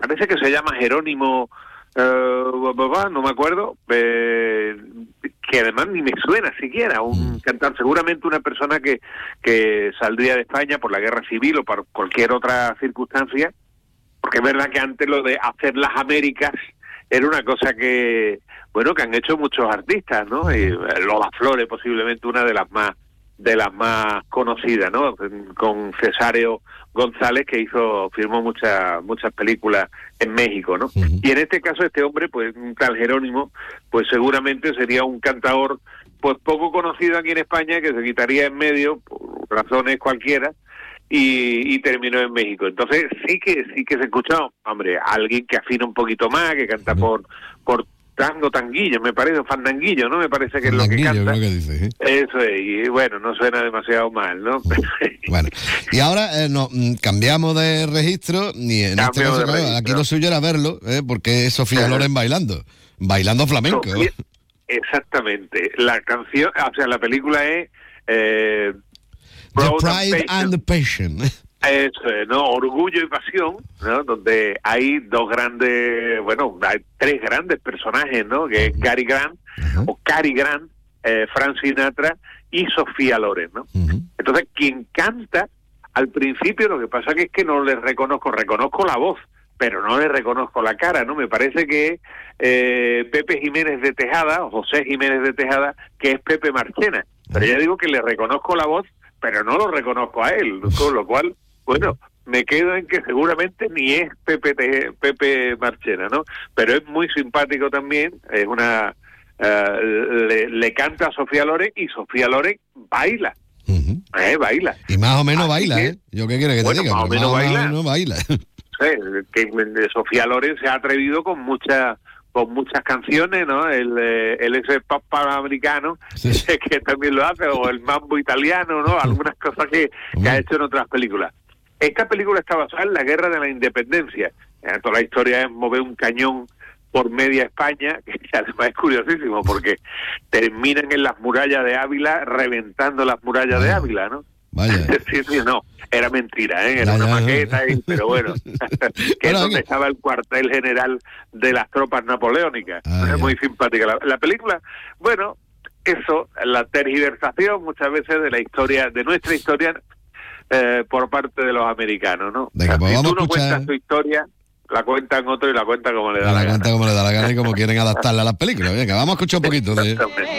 parece que se llama Jerónimo, no me acuerdo, que además ni me suena siquiera, un cantante, seguramente una persona que saldría de España por la guerra civil o por cualquier otra circunstancia, porque es verdad que antes lo de hacer las Américas era una cosa que han hecho muchos artistas, ¿no? Y Lola Flores, posiblemente una de las más conocidas, ¿no? Con Cesáreo González, que firmó muchas películas en México, ¿no? Y en este caso este hombre, pues un tal Jerónimo, pues seguramente sería un cantador pues poco conocido aquí en España, que se quitaría en medio por razones cualquiera y terminó en México. Entonces sí que se escucha, hombre, alguien que afina un poquito más, que canta por tanguillo, me parece, fandanguillo, ¿no? Me parece que es lo que canta. Creo que dice, ¿eh? Eso es, y bueno, no suena demasiado mal, ¿no? Bueno, y ahora cambiamos de registro, y en este caso, claro, aquí lo suyo era verlo, porque es Sofía Loren bailando flamenco. Exactamente. La canción, o sea, la película es The Pride and the Passion. Eso es, ¿no? Orgullo y Pasión, ¿no? Donde hay hay tres grandes personajes, ¿no? Que es Cary Grant, o Cary Grant, Frank Sinatra y Sofía Loren, ¿no? Entonces, quien canta, al principio lo que pasa es que no le reconozco la voz, pero no le reconozco la cara, ¿no? Me parece que Pepe Jiménez de Tejada, o José Jiménez de Tejada, que es Pepe Marchena. Pero ya digo que le reconozco la voz, pero no lo reconozco a él, con lo cual, bueno, me quedo en que seguramente ni es Pepe Marchena, ¿no? Pero es muy simpático también, es le canta a Sofía Loren y Sofía Loren baila. Baila. Y más o menos baila, ¿eh? ¿Yo qué quiero que te diga? Más o menos baila. Que Sofía Loren se ha atrevido con muchas canciones, ¿no? El ese pop americano, que también lo hace, o el mambo italiano, ¿no? Algunas cosas que ha hecho en otras películas. Esta película está basada en la Guerra de la Independencia. Toda la historia es mover un cañón por media España, que además es curiosísimo, porque terminan en las murallas de Ávila, reventando las murallas de Ávila, ¿no? Vaya. Sí, no, era mentira, era una maqueta, pero bueno, que es donde estaba el cuartel general de las tropas napoleónicas. Es muy simpática la película. Bueno, eso, la tergiversación muchas veces de la historia, de nuestra historia, por parte de los americanos, ¿no? Venga, pues si vamos tú no cuentas tu historia, la cuentan otro y la cuentan como le da la gana. La cuentan como le da la gana y como quieren adaptarla a las películas. Venga, vamos a escuchar un poquito de...